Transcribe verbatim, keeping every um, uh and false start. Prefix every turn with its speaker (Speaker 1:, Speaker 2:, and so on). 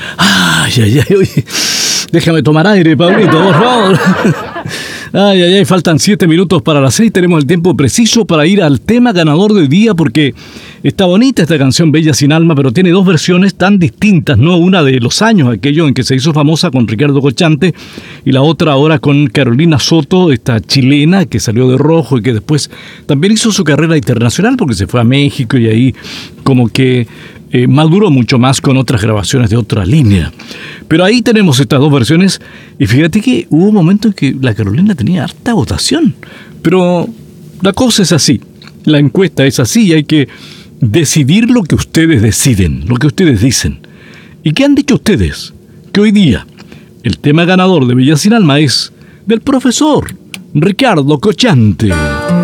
Speaker 1: Ay, ay, ay, oye. Déjame tomar aire, Pablito, por favor. Ay, ay, ay, faltan siete minutos para las seis. Tenemos el tiempo preciso para ir al tema ganador del día, porque está bonita esta canción Bella sin alma, pero tiene dos versiones tan distintas, ¿no? Una de los años, aquello en que se hizo famosa con Ricardo Cocchante, y la otra ahora con Carolina Soto, esta chilena que salió de rojo y que después también hizo su carrera internacional porque se fue a México y ahí como que eh, maduró mucho más con otras grabaciones de otra línea. Pero ahí tenemos estas dos versiones, y fíjate que hubo un momento en que la Carolina tenía harta votación, pero la cosa es así, la encuesta es así y hay que decidir lo que ustedes deciden, lo que ustedes dicen. ¿Y qué han dicho ustedes? Que hoy día el tema ganador de Bella sin alma es del profesor Ricardo Cocchante.